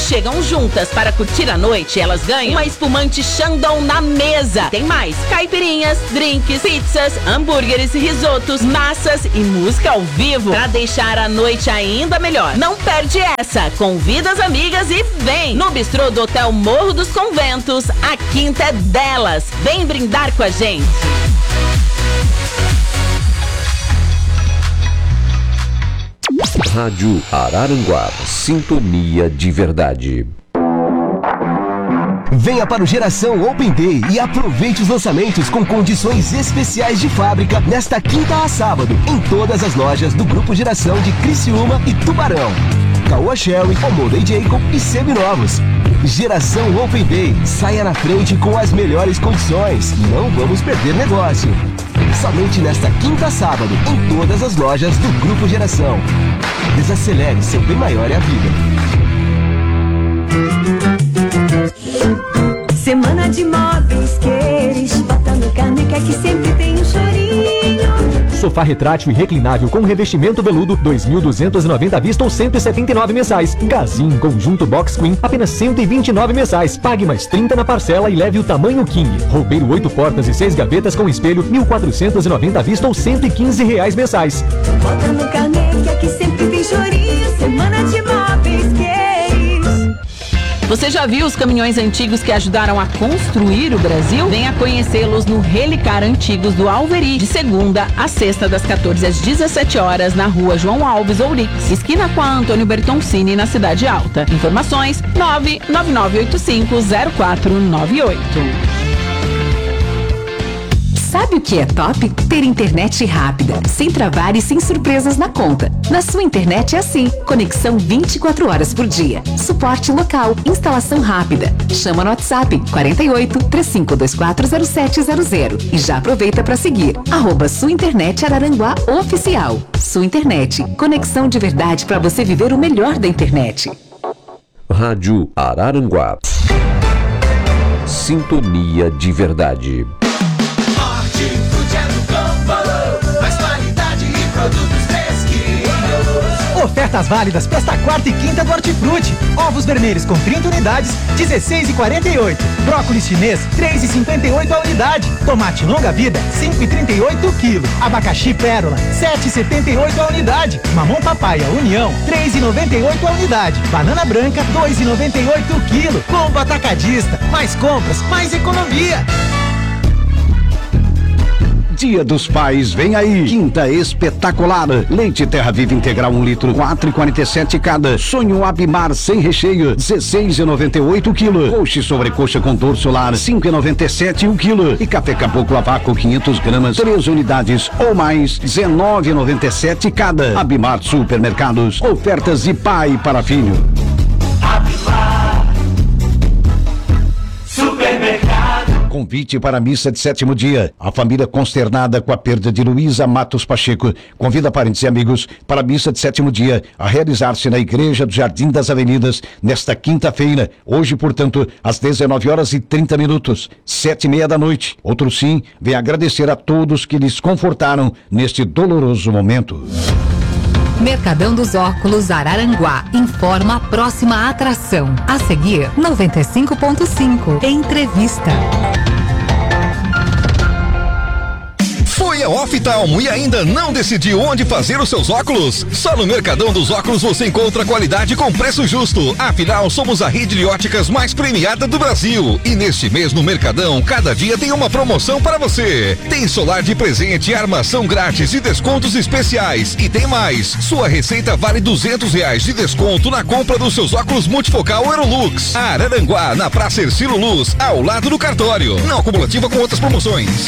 chegam juntas para curtir a noite, elas ganham uma espumante Chandon na mesa. Tem mais: caipirinhas, drinks, pizzas, hambúrgueres, risotos, massas e música ao vivo para deixar a noite ainda melhor. Não perde essa. Convida as amigas e vem! No bistrô do Hotel Morro dos Conventos, a quinta é delas. Vem brindar com a gente. Rádio Araranguá, sintonia de verdade. Venha para o Geração Open Day e aproveite os lançamentos com condições especiais de fábrica nesta quinta a sábado, em todas as lojas do Grupo Geração de Criciúma e Tubarão. Caoa Sherry, Omoda e Jacob e seminovos. Geração Open Day, saia na frente com as melhores condições. Não vamos perder negócio. Somente nesta quinta a sábado, em todas as lojas do Grupo Geração. Desacelere, seu bem maior é a vida. Semana de móveis Queires, bota no Caneca que sempre tem um chorinho. Sofá retrátil e reclinável com revestimento veludo, 2.290 à vista ou 179 mensais. Casinho conjunto box queen, apenas 129 mensais. Pague mais 30 na parcela e leve o tamanho King. Roupeiro 8 portas e 6 gavetas com espelho, 1.490 à vista ou R$115 mensais. Bota no Caneca que sempre tem chorinho. Semana de móveis Queires. Você já viu os caminhões antigos que ajudaram a construir o Brasil? Venha conhecê-los no Relicar Antigos do Alveri, de segunda a sexta, das 14 às 17 horas, na rua João Alves Ourix, esquina com a Antônio Bertoncini, na Cidade Alta. Informações: 999850498. Sabe o que é top? Ter internet rápida, sem travar e sem surpresas na conta. Na sua internet é assim: conexão 24 horas por dia, suporte local, instalação rápida. Chama no WhatsApp 48 35240700 e já aproveita para seguir @Sua Internet Araranguá Oficial. Sua Internet, conexão de verdade para você viver o melhor da internet. Rádio Araranguá, sintonia de verdade. Hortifruti é no campo, mais qualidade e produtos fresquinhos. Ofertas válidas para esta quarta e quinta do Hortifruti. Ovos vermelhos com 30 unidades, R$16,48. Brócolis chinês, R$3,58 a unidade. Tomate longa vida, R$5,38 o quilo. Abacaxi pérola, R$7,78 a unidade. Mamão papaya União, R$3,98 a unidade. Banana branca, R$2,98 o quilo. Combo atacadista, mais compras, mais economia. Dia dos Pais vem aí, quinta espetacular. Leite Terra Viva Integral 1 litro, R$4,47 cada. Sonho Abimar sem recheio, R$16,98 o quilo. Coxa e sobrecoxa com dorso lar, R$5,97 o quilo. E café Caboclo a vácuo 500 gramas, 3 unidades ou mais, R$19,97 cada. Abimar Supermercados, ofertas de pai para filho. Abimar Supermercado. Convite para a missa de 7º dia. A família consternada com a perda de Luísa Matos Pacheco convida parentes e amigos para a missa de 7º dia a realizar-se na Igreja do Jardim das Avenidas nesta quinta-feira. Hoje, portanto, às 19h30, 7h30 da noite. Outro sim, vem agradecer a todos que lhes confortaram neste doloroso momento. Mercadão dos Óculos Araranguá informa a próxima atração. A seguir, 95.5. Entrevista. Foi a Oftalmo e ainda não decidiu onde fazer os seus óculos? Só no Mercadão dos Óculos você encontra qualidade com preço justo. Afinal, somos a rede de óticas mais premiada do Brasil. E neste mês no Mercadão, cada dia tem uma promoção para você. Tem solar de presente, armação grátis e descontos especiais. E tem mais, sua receita vale R$200 de desconto na compra dos seus óculos multifocal Aerolux. Araranguá, na Praça Ercílio Luz, ao lado do cartório. Não acumulativa com outras promoções.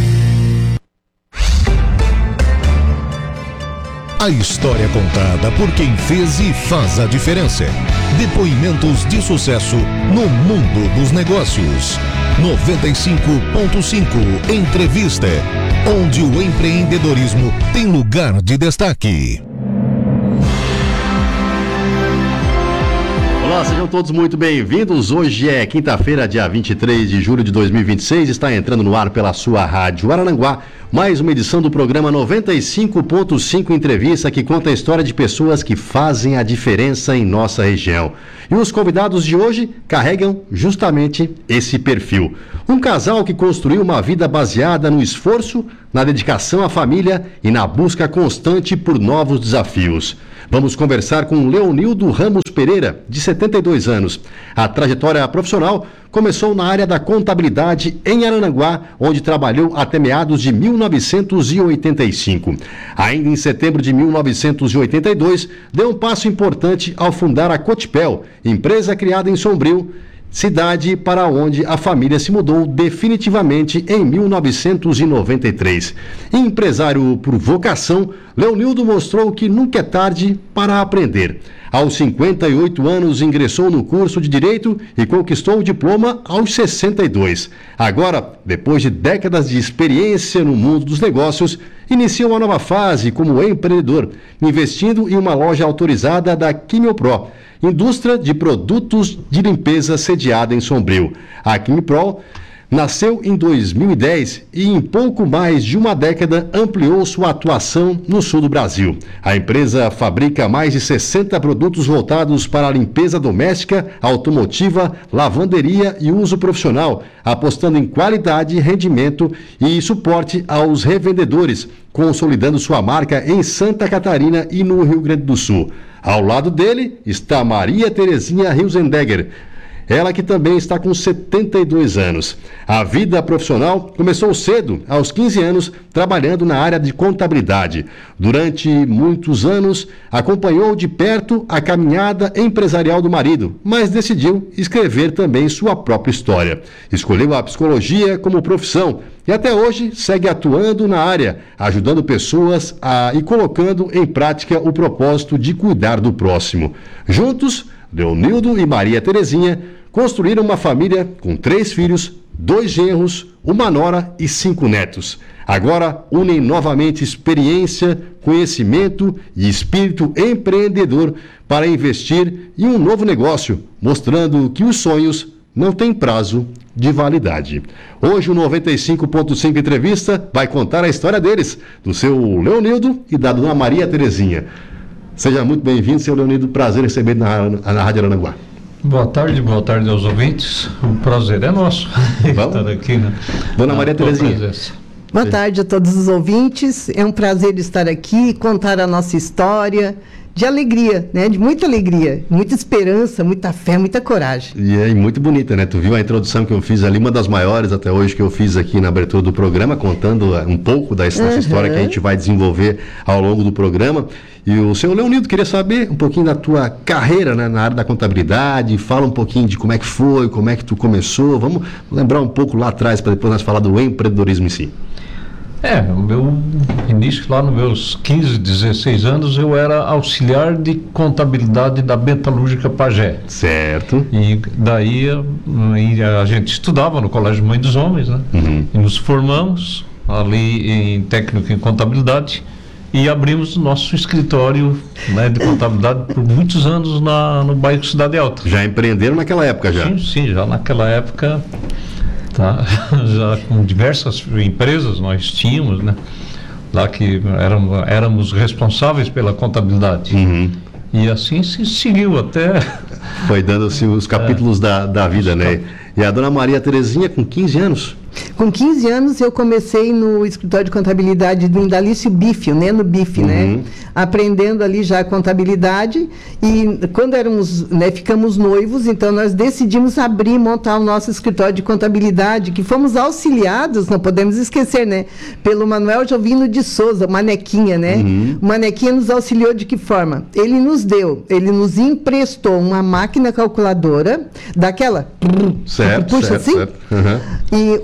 A história contada por quem fez e faz a diferença. Depoimentos de sucesso no mundo dos negócios. 95.5 Entrevista, onde o empreendedorismo tem lugar de destaque. Olá, Olá, sejam todos muito bem-vindos. Hoje é quinta-feira, dia 23 de julho de 2026. Está entrando no ar pela sua rádio Araranguá mais uma edição do programa 95.5 Entrevista, que conta a história de pessoas que fazem a diferença em nossa região. E os convidados de hoje carregam justamente esse perfil. Um casal que construiu uma vida baseada no esforço, na dedicação à família e na busca constante por novos desafios. Vamos conversar com Leonildo Ramos Pereira, de 72 anos. A trajetória profissional começou na área da contabilidade em Araranguá, onde trabalhou até meados de 1985. Ainda em setembro de 1982, deu um passo importante ao fundar a Cotipel, empresa criada em Sombrio, cidade para onde a família se mudou definitivamente em 1993. Empresário por vocação, Leonildo mostrou que nunca é tarde para aprender. Aos 58 anos, ingressou no curso de Direito e conquistou o diploma aos 62. Agora, depois de décadas de experiência no mundo dos negócios, inicia uma nova fase como empreendedor, investindo em uma loja autorizada da Quimiopro, indústria de produtos de limpeza sediada em Sombrio. A Quimipro nasceu em 2010 e em pouco mais de uma década ampliou sua atuação no sul do Brasil. A empresa fabrica mais de 60 produtos voltados para a limpeza doméstica, automotiva, lavanderia e uso profissional, apostando em qualidade, rendimento e suporte aos revendedores, consolidando sua marca em Santa Catarina e no Rio Grande do Sul. Ao lado dele está Maria Terezinha Hilsendegger, ela que também está com 72 anos. A vida profissional começou cedo, aos 15 anos, trabalhando na área de contabilidade. Durante muitos anos, acompanhou de perto a caminhada empresarial do marido, mas decidiu escrever também sua própria história. Escolheu a psicologia como profissão e até hoje segue atuando na área, ajudando pessoas e colocando em prática o propósito de cuidar do próximo. Juntos, Leonildo e Maria Terezinha construíram uma família com 3 filhos, 2 genros, uma nora e 5 netos. Agora unem novamente experiência, conhecimento e espírito empreendedor para investir em um novo negócio, mostrando que os sonhos não têm prazo de validade. Hoje o 95.5 Entrevista vai contar a história deles, do seu Leonildo e da dona Maria Terezinha. Seja muito bem-vindo, seu Leonildo. Prazer receber na Rádio Araranguá. Boa tarde aos ouvintes. O prazer é nosso estar aqui, né? Dona Maria Terezinha. Boa tarde a todos os ouvintes. É um prazer estar aqui, contar a nossa história de alegria, né? De muita alegria, muita esperança, muita fé, muita coragem. E é muito bonita, né? Tu viu a introdução que eu fiz ali, uma das maiores até hoje que eu fiz aqui na abertura do programa, contando um pouco dessa história que a gente vai desenvolver ao longo do programa. E o seu Leonildo, queria saber um pouquinho da tua carreira, né, na área da contabilidade. Fala um pouquinho de como é que foi, como é que tu começou. Vamos lembrar um pouco lá atrás, para depois nós falar do empreendedorismo em si. O meu início lá nos meus 15, 16 anos, eu era auxiliar de contabilidade da Metalúrgica Pagé. Certo. E daí a gente estudava no Colégio Mãe dos Homens, né? E nos formamos ali em técnico em contabilidade e abrimos o nosso escritório, né, de contabilidade por muitos anos no bairro Cidade Alta. Já empreenderam naquela época já? Sim, já naquela época. Tá? Já com diversas empresas nós tínhamos, né? Lá que éramos responsáveis pela contabilidade. E assim se seguiu até... Foi dando-se os capítulos da vida, né? E a dona Maria Terezinha com 15 anos? Com 15 anos eu comecei no escritório de contabilidade do Indalício Bifio, né? No BIF, né? Aprendendo ali já a contabilidade, e quando ficamos noivos, então nós decidimos montar o nosso escritório de contabilidade, que fomos auxiliados, não podemos esquecer, né? Pelo Manuel Jovino de Souza, o Manequinha, né? O Manequinha nos auxiliou de que forma? Ele nos emprestou uma máquina calculadora, daquela... Certo, puxa assim? Certo. E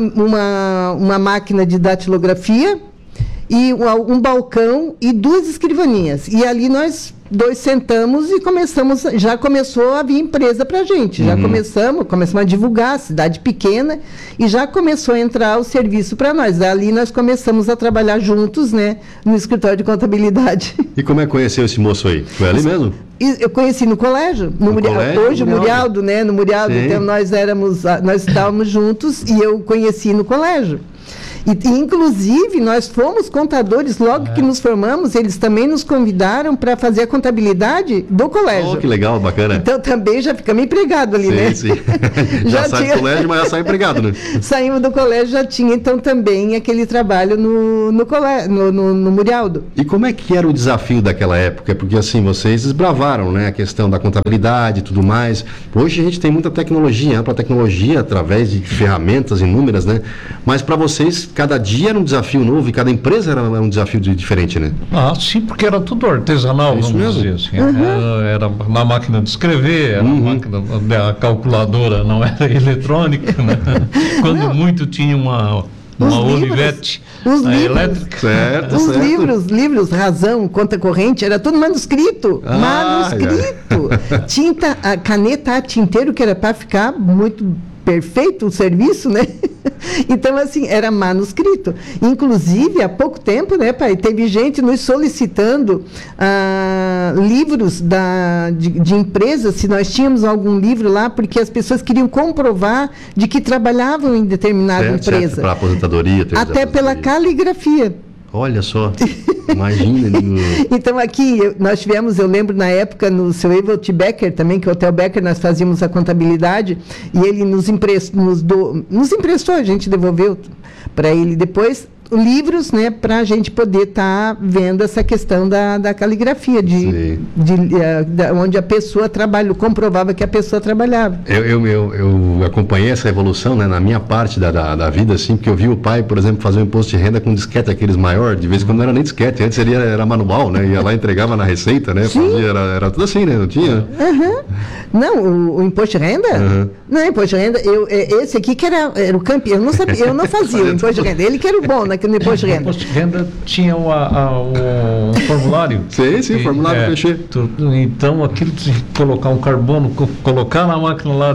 uma máquina de datilografia e um balcão e 2 escrivaninhas. E ali nós dois sentamos e já começou a vir empresa para a gente. Já começamos a divulgar, cidade pequena, e já começou a entrar o serviço para nós. Ali nós começamos a trabalhar juntos, né, no escritório de contabilidade. E como é que conheceu esse moço aí? Foi ali mesmo? Eu conheci no colégio, hoje o Murialdo, né, no Murialdo, então nós estávamos juntos e eu conheci no colégio. E, inclusive, nós fomos contadores, logo que nos formamos, eles também nos convidaram para fazer a contabilidade do colégio. Oh, que legal, bacana. Então, também já ficamos empregados ali, né? Sim. já sai do colégio, mas já sai empregado, né? Saímos do colégio, já tinha, então, também aquele trabalho no Murialdo. E como é que era o desafio daquela época? Porque, assim, vocês desbravaram, né, a questão da contabilidade e tudo mais. Hoje a gente tem muita tecnologia, ampla tecnologia, através de ferramentas inúmeras, né? Mas para vocês, cada dia era um desafio novo e cada empresa era um desafio diferente, né? Ah, sim, porque era tudo artesanal, isso vamos mesmo? dizer assim. Era na máquina de escrever, era a calculadora não era eletrônica, né? Quando muito tinha uma Olivetti elétrica. Certo, os livros, razão, conta corrente, era tudo manuscrito. Tinta, a caneta a tinteiro, que era para ficar muito perfeito o serviço, né? Então, assim, era manuscrito. Inclusive, há pouco tempo, né, pai, teve gente nos solicitando livros de empresas, se nós tínhamos algum livro lá, porque as pessoas queriam comprovar de que trabalhavam em determinada empresa. Para aposentadoria. Até pela caligrafia. Olha só, imagina. Então aqui nós tivemos, eu lembro na época no seu Evelt Becker também, que o Hotel Becker nós fazíamos a contabilidade, e ele nos emprestou, a gente devolveu para ele depois livros, né, para a gente poder estar vendo essa questão da caligrafia, onde a pessoa comprovava que a pessoa trabalhava. Eu acompanhei essa evolução, né, na minha parte da vida, assim, porque eu vi o pai, por exemplo, fazer um imposto de renda com disquete, aqueles maiores, de vez em quando não era nem disquete, antes era manual, né, ia lá e entregava na receita, né, fazia, era tudo assim, né, não tinha? Não, o imposto de renda? Não, imposto de renda, esse aqui que era o campeão, eu não sabia, eu não fazia o imposto de renda, ele que era o bom, né, no imposto de renda. O imposto de renda tinha o formulário. Sim, formulário preencher. Então, aquilo de colocar um carbono, colocar na máquina lá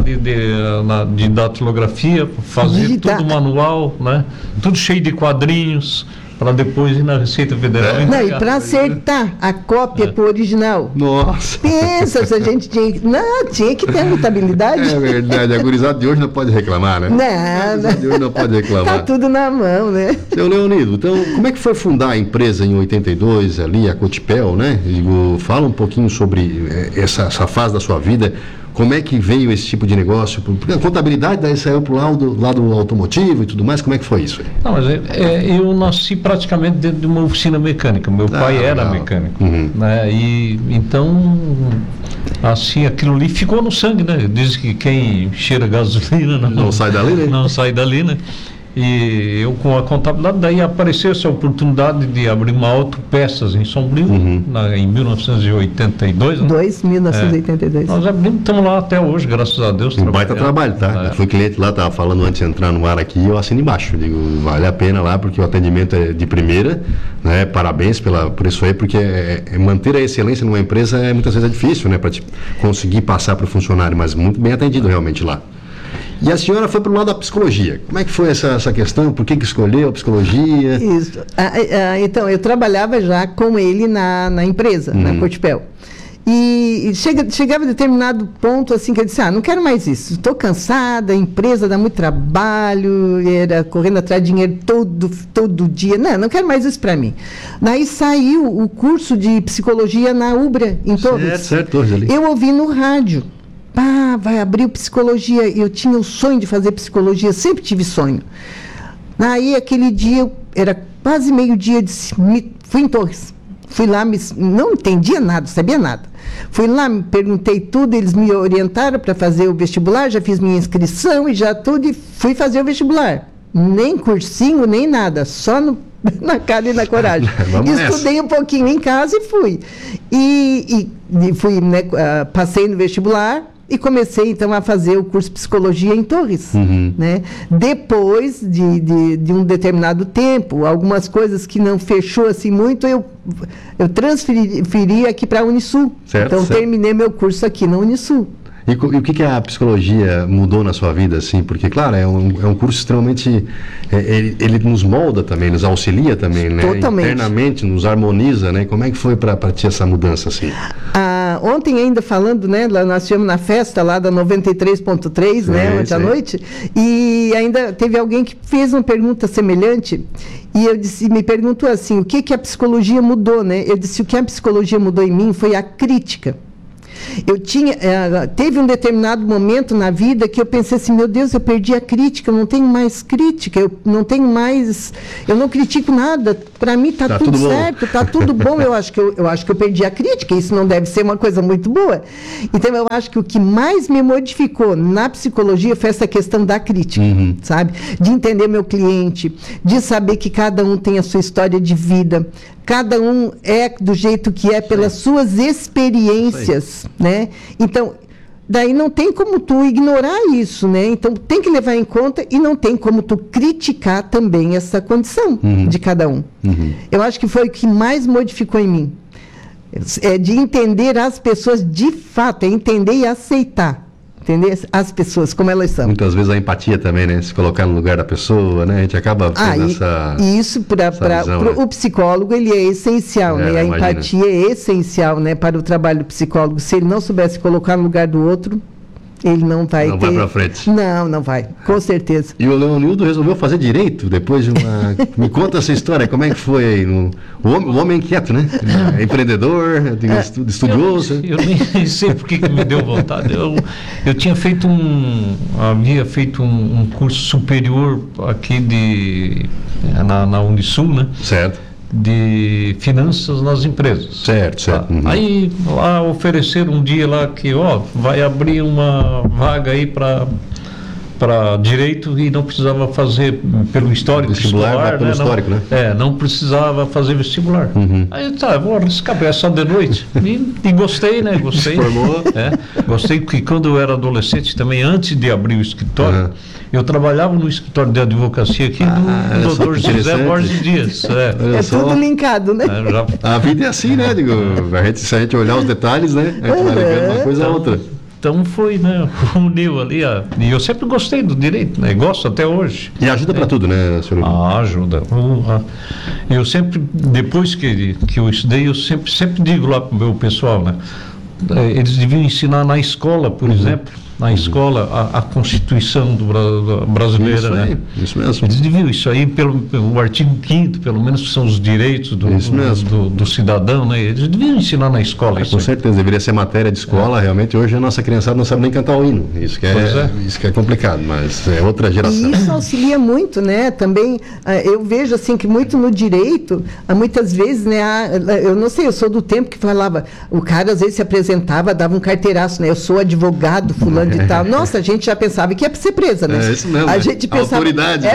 de datilografia, fazer tudo manual, né? Tudo cheio de quadrinhos, para depois ir na Receita Federal. Não, e para acertar a cópia com o original. Nossa! Pensa se a gente tinha que ter mutabilidade. É verdade, a gurizada de hoje não pode reclamar, né? Não. De hoje não pode reclamar. Tá tudo na mão, né? Seu Leonido, então, como é que foi fundar a empresa em 82, ali, a Cotipel, né? Fala um pouquinho sobre essa fase da sua vida. Como é que veio esse tipo de negócio? Porque a contabilidade daí saiu para o lado automotivo e tudo mais. Como é que foi isso? Não, mas eu nasci praticamente dentro de uma oficina mecânica. Meu pai era mecânico. Né? E então, assim, aquilo ali ficou no sangue, né? Diz que quem cheira gasolina não sai dali, né? Não sai dali, né? E eu, com a contabilidade, daí apareceu essa oportunidade de abrir uma Autopeças em Sombrio, em 1982. 1982. Nós abrimos, estamos lá até hoje, graças a Deus. Um baita trabalho, tá? Eu fui cliente lá, estava falando antes de entrar no ar aqui, eu assino embaixo. Digo, vale a pena lá, porque o atendimento é de primeira, né? Parabéns por isso aí, porque manter a excelência numa empresa muitas vezes é difícil, né? Para conseguir passar para o funcionário, mas muito bem atendido realmente lá. E a senhora foi para o lado da psicologia. Como é que foi essa questão? Por que escolheu a psicologia? Isso. Então, eu trabalhava já com ele na empresa, na Cotipel. E chegava a determinado ponto, assim, que eu disse, não quero mais isso. Estou cansada, a empresa dá muito trabalho, era correndo atrás de dinheiro todo dia. Não quero mais isso para mim. Daí saiu o curso de psicologia na Ubra, em todos. Certo, ali. Eu ouvi no rádio. Vai abrir psicologia. Eu tinha o sonho de fazer psicologia, sempre tive sonho. Aí, aquele dia, era quase meio-dia, fui em Torres. Fui lá, não entendia nada, sabia nada. Fui lá, me perguntei tudo, eles me orientaram para fazer o vestibular, já fiz minha inscrição e fui fazer o vestibular. Nem cursinho, nem nada, só na cara e na coragem. Estudei um pouquinho em casa e fui. E fui, né, passei no vestibular. e comecei então a fazer o curso de psicologia em Torres, né? Depois de um determinado tempo, algumas coisas que não fechou assim muito, eu transferi aqui para a Unisul. Certo, então certo. terminei meu curso aqui na Unisul. E o que a psicologia mudou na sua vida, assim? Porque, claro, é um curso extremamente... Ele nos molda também, nos auxilia também, né? Totalmente. Internamente, nos harmoniza, né? Como é que foi para ti essa mudança, assim? Ontem ainda falando, né? Nós estivemos na festa lá da 93.3, né? Ontem à noite. E ainda teve alguém que fez uma pergunta semelhante. E me perguntou assim, o que a psicologia mudou, né? Eu disse, o que a psicologia mudou em mim foi a crítica. Teve um determinado momento na vida que eu pensei assim, meu Deus, eu perdi a crítica, eu não tenho mais crítica, eu não critico nada, para mim tá tudo certo, tá tudo bom, eu acho que eu perdi a crítica, isso não deve ser uma coisa muito boa. Então eu acho que o que mais me modificou na psicologia foi essa questão da crítica, sabe? De entender meu cliente, de saber que cada um tem a sua história de vida, cada um é do jeito que é pelas suas experiências, né? Então, daí não tem como tu ignorar isso, né? Então, tem que levar em conta e não tem como tu criticar também essa condição de cada um. Eu acho que foi o que mais modificou em mim. É de entender as pessoas de fato, é entender e aceitar. Entender as pessoas como elas são. Muitas vezes a empatia também, né? Se colocar no lugar da pessoa, né? A gente acaba tendo isso para o psicólogo ele é essencial, né? A empatia é essencial, né? Para o trabalho do psicólogo. Se ele não soubesse colocar no lugar do outro, ele não vai vai para frente. Não vai, com certeza. E o Leonildo resolveu fazer direito depois de uma... Me conta essa história, como é que foi aí? O homem inquieto, né? É empreendedor, estudioso. Eu nem sei por que me deu vontade. Eu tinha feito havia feito um curso superior aqui na Unisul, né? Certo. De finanças nas empresas. Certo. Aí lá ofereceram um dia lá que vai abrir uma vaga aí para direito e não precisava fazer pelo histórico vestibular, pelo histórico, né? Não precisava fazer vestibular. Aí eu vou arriscar, é só de noite. E gostei, né? Gostei. Se formou. Gostei porque quando eu era adolescente também, antes de abrir o escritório, eu trabalhava no escritório de advocacia aqui do Dr. José Borges Dias. Tudo linkado, né? A vida é assim, né? Se a gente olhar os detalhes, né? A gente vai ligando uma coisa a outra. Então foi, né? Uniu ali. E eu sempre gostei do direito, né? Gosto até hoje. E ajuda para tudo, né, senhor? Ajuda. Eu sempre, depois que eu estudei, eu sempre digo lá para o meu pessoal, né? Eles deviam ensinar na escola, por exemplo, na escola, a Constituição brasileira, isso né? Aí, isso mesmo. Eles deviam, isso aí, pelo artigo 5º, pelo menos, que são os direitos do cidadão, né? Eles deviam ensinar na escola. Com certeza, deveria ser matéria de escola. Realmente, hoje a nossa criançada não sabe nem cantar o hino. Isso que é complicado, mas é outra geração. E isso auxilia muito, né? Também, eu vejo, assim, que muito no direito, muitas vezes, né? Eu não sei, eu sou do tempo que falava, o cara às vezes se apresentava, dava um carteiraço, né? Eu sou advogado, fulano de tal. Nossa, a gente já pensava que ia ser presa, né? É isso mesmo. A gente pensava, autoridade.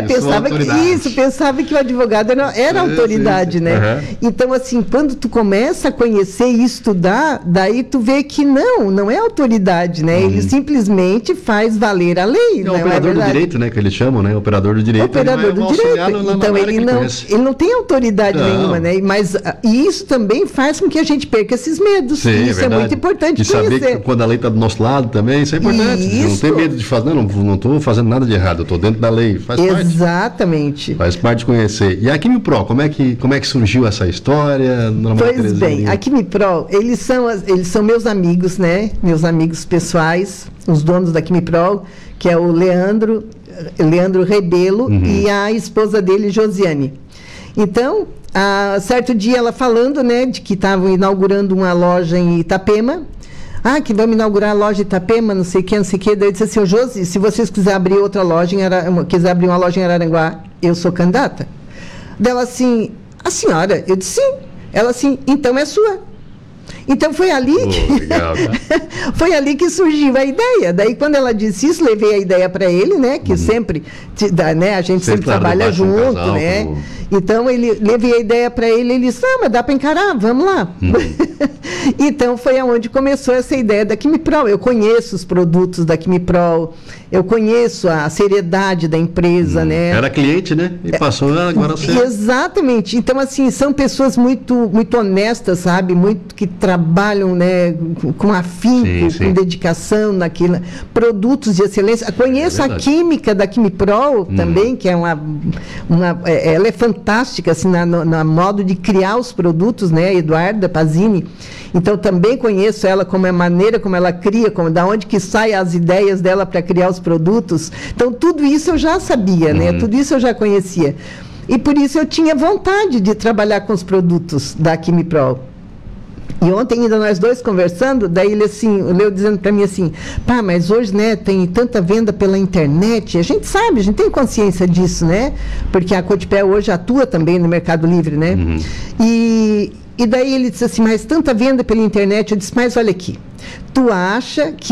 Pensava que o advogado era autoridade, né? Então, assim, quando tu começa a conhecer e estudar, daí tu vê que não é autoridade, né? Ele simplesmente faz valer a lei. É o operador do direito, né? Que eles chamam, né? Operador do direito. Operador do direito. Então, ele não tem autoridade nenhuma, né? Mas isso também faz com que a gente perca esses medos. Sim, isso é muito importante conhecer. E saber que quando a lei está do nosso lado também, isso é importante. Não tem medo de fazer, não estou fazendo nada de errado, eu estou dentro da lei. Faz parte. Exatamente. Faz parte de conhecer. E a QuimiPro, como é que surgiu essa história? Pois bem, a QuimiPro, eles são meus amigos, né? Meus amigos pessoais, os donos da QuimiPro, que é o Leandro Rebelo e a esposa dele, Josiane. Então, certo dia ela falando, né, de que estavam inaugurando uma loja em Itapema. Que vamos inaugurar a loja em Itapema, não sei o que. Daí eu disse assim, Josi, se vocês quiserem abrir outra loja quiser abrir uma loja em Araranguá, eu sou candidata. Dela assim, a senhora? Eu disse sim. Ela assim, então é sua. Então foi ali foi ali que surgiu a ideia. Daí quando ela disse isso, levei a ideia para ele, né? Que sempre, né? A gente sempre trabalha junto, né? Então levei a ideia para ele, ele disse, mas dá para encarar, vamos lá. Então foi aonde começou essa ideia da Quimiprol. Eu conheço os produtos da Quimiprol, eu conheço a seriedade da empresa, né? Era cliente, né? E passou agora você. Exatamente. Então, assim, são pessoas muito honestas, sabe? Muito que trabalham, né, com afinco, com dedicação naquilo. Produtos de excelência. Conheço a química da Quimiprol também, que é ela é fantástica, assim, na modo de criar os produtos, né? Eduarda Pazini. Então, também conheço ela como a maneira como ela cria, da onde que saem as ideias dela para criar os produtos. Então, tudo isso eu já sabia, né? Tudo isso eu já conhecia. E por isso eu tinha vontade de trabalhar com os produtos da Quimiprol. E ontem ainda nós dois conversando, daí ele assim, o Leo dizendo para mim assim, pá, mas hoje, né, tem tanta venda pela internet, a gente sabe, a gente tem consciência disso, né? Porque a Cotipel hoje atua também no Mercado Livre, né? E daí ele disse assim, mas tanta venda pela internet, eu disse, mas olha aqui, tu acha que